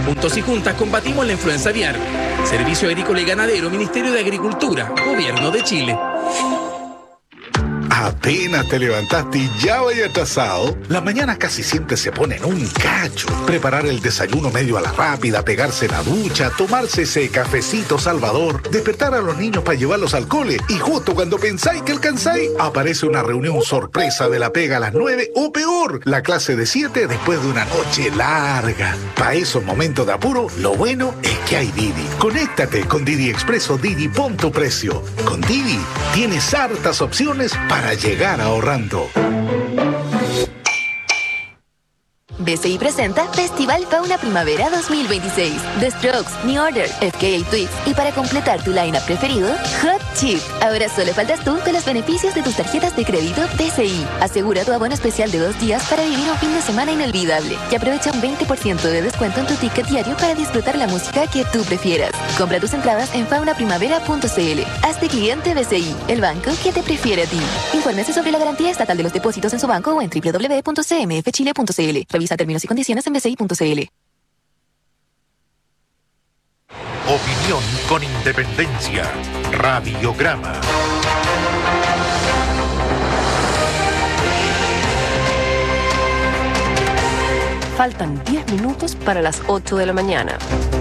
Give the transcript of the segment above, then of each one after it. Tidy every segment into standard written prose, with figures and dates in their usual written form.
Juntos y juntas combatimos la influenza aviar. Servicio Agrícola y Ganadero, Ministerio de Agricultura, Gobierno de Chile. Apenas te levantaste y ya vaya atrasado. Las mañanas casi siempre se ponen un cacho. Preparar el desayuno medio a la rápida, pegarse la ducha, tomarse ese cafecito salvador, despertar a los niños para llevarlos al cole y justo cuando pensáis que alcanzáis, aparece una reunión sorpresa de la pega a las 9 o peor, la clase de 7 después de una noche larga. Para esos momentos de apuro, lo bueno es que hay Didi. Conéctate con Didi Expreso Didi, pon tu precio. Con Didi tienes hartas opciones para llegar ahorrando. BCI presenta Festival Fauna Primavera 2026. The Strokes, New Order, FKA Twigs y para completar tu line-up preferido, Hot Chip. Ahora solo faltas tú con los beneficios de tus tarjetas de crédito BCI. Asegura tu abono especial de 2 días para vivir un fin de semana inolvidable y aprovecha un 20% de descuento en tu ticket diario para disfrutar la música que tú prefieras. Compra tus entradas en faunaprimavera.cl. Hazte cliente BCI, el banco que te prefiere a ti. Infórmese sobre la garantía estatal de los depósitos en su banco o en www.cmfchile.cl. Revisa términos y condiciones en bci.cl. Opinión con independencia. Radiograma. Faltan 10 minutos para las 8 de la mañana.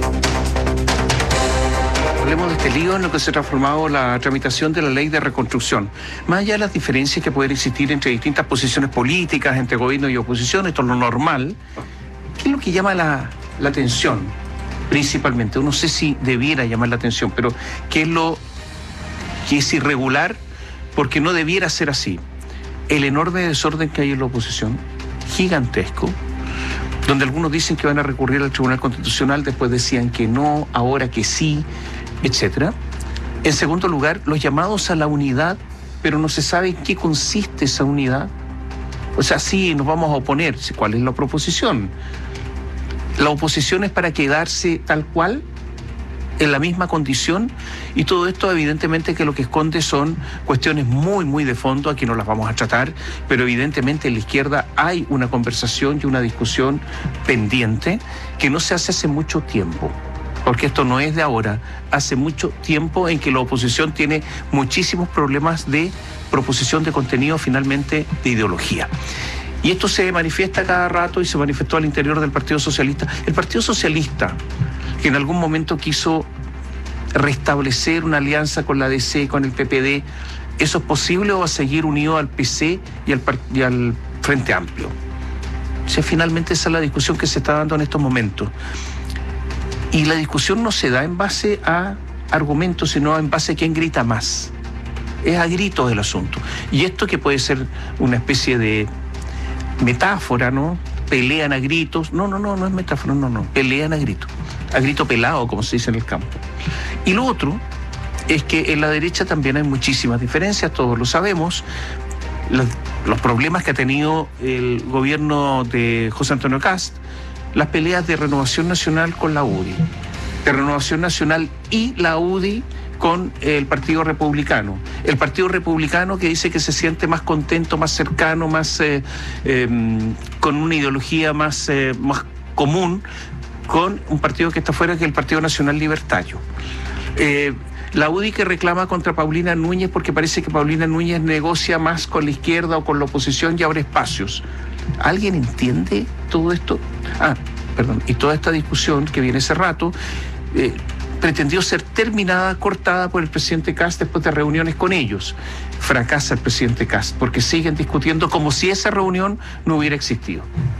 Hablemos de este lío en lo que se ha transformado la tramitación de la ley de reconstrucción. Más allá de las diferencias que pueden existir entre distintas posiciones políticas, entre gobierno y oposición, esto es lo normal. ¿Qué es lo que llama la atención? Principalmente, no sé si debiera llamar la atención, pero ¿qué es lo que es irregular? Porque no debiera ser así. El enorme desorden que hay en la oposición, gigantesco, donde algunos dicen que van a recurrir al Tribunal Constitucional, después decían que no, ahora que sí, etcétera. En segundo lugar, los llamados a la unidad, pero no se sabe en qué consiste esa unidad. O sea, sí, nos vamos a oponer. ¿Cuál es la proposición? La oposición es para quedarse tal cual, en la misma condición, y todo esto evidentemente que lo que esconde son cuestiones muy, muy de fondo, aquí no las vamos a tratar, pero evidentemente en la izquierda hay una conversación y una discusión pendiente que no se hace mucho tiempo. Porque esto no es de ahora, hace mucho tiempo en que la oposición tiene muchísimos problemas de proposición de contenido, finalmente de ideología. Y esto se manifiesta cada rato y se manifestó al interior del Partido Socialista. El Partido Socialista, que en algún momento quiso restablecer una alianza con la DC, con el PPD, ¿eso es posible o va a seguir unido al PC y al Frente Amplio? O sea, finalmente esa es la discusión que se está dando en estos momentos. Y la discusión no se da en base a argumentos, sino en base a quién grita más. Es a gritos el asunto. Y esto que puede ser una especie de metáfora, ¿no? Pelean a gritos. No es metáfora, no. Pelean a gritos. A grito pelado, como se dice en el campo. Y lo otro es que en la derecha también hay muchísimas diferencias, todos lo sabemos. Los problemas que ha tenido el gobierno de José Antonio Kast, las peleas de Renovación Nacional con la UDI, de Renovación Nacional y la UDI con el Partido Republicano. El Partido Republicano que dice que se siente más contento, más cercano, más con una ideología más común con un partido que está fuera, que es el Partido Nacional Libertario. La UDI que reclama contra Paulina Núñez porque parece que Paulina Núñez negocia más con la izquierda o con la oposición y abre espacios. ¿Alguien entiende todo esto? Y toda esta discusión que viene hace rato pretendió ser terminada, cortada por el presidente Kast después de reuniones con ellos. Fracasa el presidente Kast porque siguen discutiendo como si esa reunión no hubiera existido.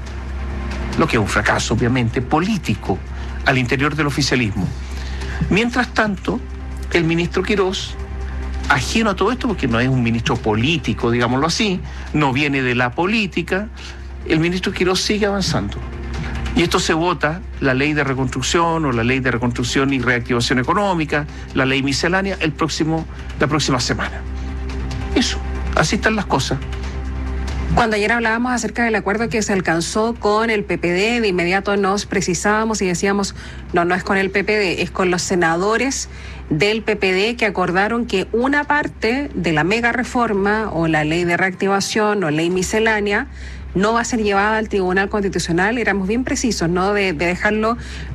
Lo que es un fracaso, obviamente, político al interior del oficialismo. Mientras tanto, el ministro Quirós, ajeno a todo esto, porque no es un ministro político, digámoslo así, no viene de la política, el ministro Quirós sigue avanzando. Y esto se vota, la ley de reconstrucción o la ley de reconstrucción y reactivación económica, la ley miscelánea, la próxima semana. Eso, así están las cosas. Cuando ayer hablábamos acerca del acuerdo que se alcanzó con el PPD, de inmediato nos precisábamos y decíamos, no es con el PPD, es con los senadores del PPD que acordaron que una parte de la mega reforma o la ley de reactivación o ley miscelánea no va a ser llevada al Tribunal Constitucional. Éramos bien precisos, ¿no? De dejarlo